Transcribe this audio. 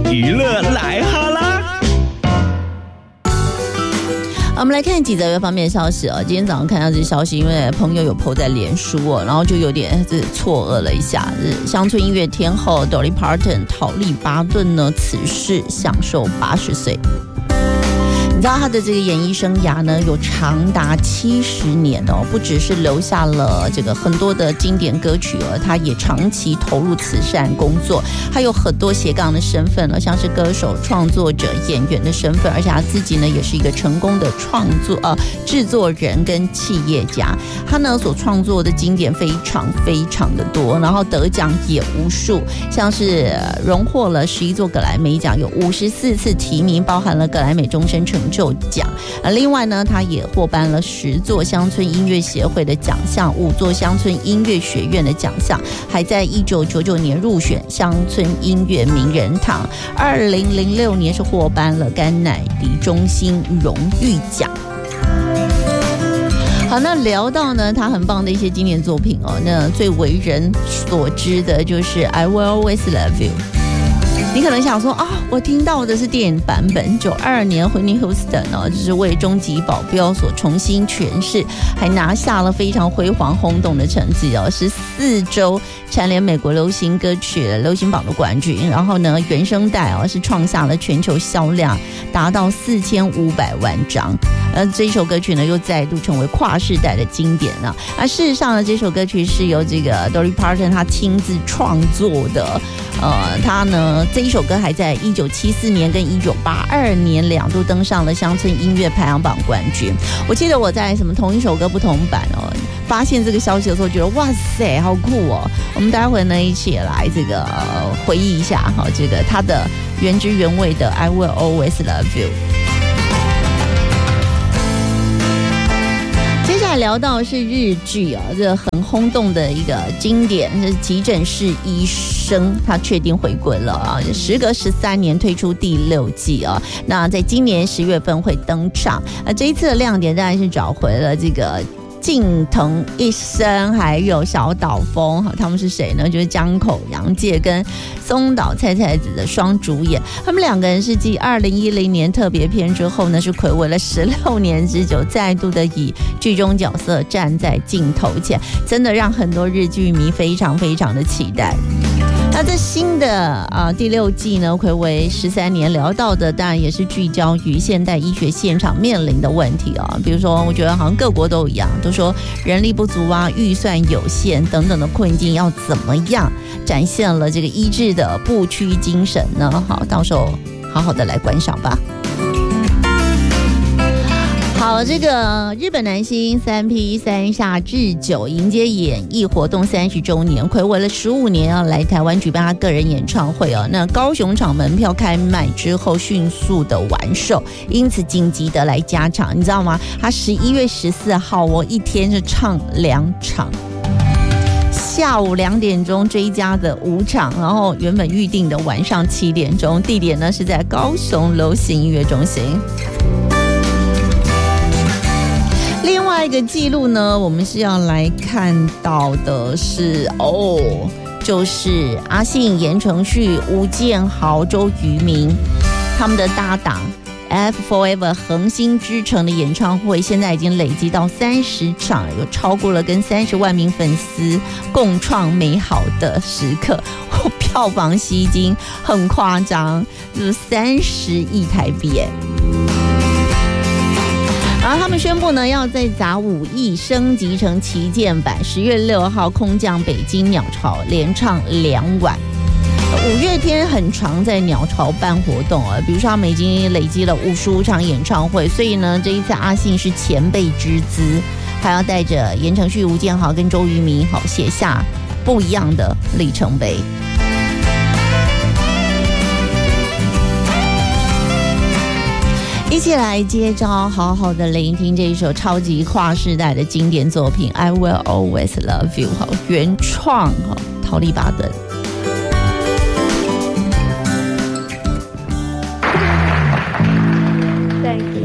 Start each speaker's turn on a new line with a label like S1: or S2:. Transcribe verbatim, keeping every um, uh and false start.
S1: 娱乐来哈啦。
S2: 我们来看几则方面的消息哦。今天早上看到这消息，因为朋友有 po 在脸书哦，然后就有点这错愕了一下。乡村音乐天后 Dolly Parton 陶丽巴顿呢，此世享受八十岁。你知道他的这个演艺生涯呢，有长达七十年哦，不只是留下了这个很多的经典歌曲哦，他也长期投入慈善工作，还有很多斜杠的身份了，像是歌手、创作者、演员的身份，而且他自己呢也是一个成功的创作呃制作人跟企业家。他呢所创作的经典非常非常的多，然后得奖也无数，像是荣获了十一座格莱美奖，有五十四次提名，包含了格莱美终身成就奖。另外呢，他也获颁了十座乡村音乐协会的奖项，五座乡村音乐学院的奖项，还在一九九九年入选乡村音乐名人堂。二零零六年是获颁了甘乃迪中心荣誉奖。好，那聊到呢他很棒的一些经典作品哦，那最为人所知的就是 I Will Always Love You。你可能想说啊，我听到的是电影版本，九二年 Whitney Houston 哦，就是为终极保镖所重新诠释，还拿下了非常辉煌轰动的成绩哦，十四周蝉联美国流行歌曲流行榜的冠军。然后呢，原声带哦是创下了全球销量达到四千五百万张。呃，这一首歌曲呢又再度成为跨世代的经典了。而事实上呢，这首歌曲是由这个 Dolly Parton 他亲自创作的。呃，他呢这一首歌还在一九七四年跟一九八二年两度登上了乡村音乐排行榜冠军。我记得我在什么同一首歌不同版哦，发现这个消息的时候，觉得哇塞，好酷哦！我们待会呢一起来这个、呃、回忆一下哈，这个他的原汁原味的 I Will Always Love You。接下来聊到的是日剧啊，这很轰动的一个经典是《急诊室医生》，他确定回归了啊，时隔十三年推出第六季啊，那在今年十月份会登场啊。这一次的亮点当然是找回了这个近藤一生还有小岛风，他们是谁呢？就是江口洋介跟松岛菜菜子的双主演。他们两个人是继二零一零年特别篇之后呢，是睽违了十六年之久，再度的以剧中角色站在镜头前，真的让很多日剧迷非常非常的期待。那这新的啊第六季呢，睽违十三年，聊到的当然也是聚焦于现代医学现场面临的问题啊，比如说我觉得好像各国都一样，都说人力不足啊、预算有限等等的困境，要怎么样展现了这个医治的不屈精神呢？好，到时候好好的来观赏吧。好，这个日本男星三 P 三下智久迎接演艺活动三十周年，睽违了十五年要来台湾举办他个人演唱会哦。那高雄场门票开卖之后迅速的完售，因此紧急的来加场，你知道吗？他十一月十四号我一天是唱两场。下午两点钟追加的五场，然后原本预定的晚上七点钟，地点呢是在高雄流行音乐中心。另外一个记录呢，我们是要来看到的是哦，就是阿信、言承旭、吴建豪、周渝民他们的搭档 F Forever 恒星之城的演唱会，现在已经累积到三十场，有超过了跟三十万名粉丝共创美好的时刻，票房吸金很夸张，就是三十亿台币耶。然后他们宣布呢，要再砸五亿升级成旗舰版，十月六号空降北京鸟巢，连唱两晚。五月天很常在鸟巢办活动啊，比如说他们已经累积了五十五场演唱会，所以呢，这一次阿信是前辈之资，还要带着言承旭、吴建豪跟周渝民，好写下不一样的里程碑。一起来接招，好好的聆听这一首超级跨世代的经典作品《I Will Always Love You》，好，原创陶丽巴顿。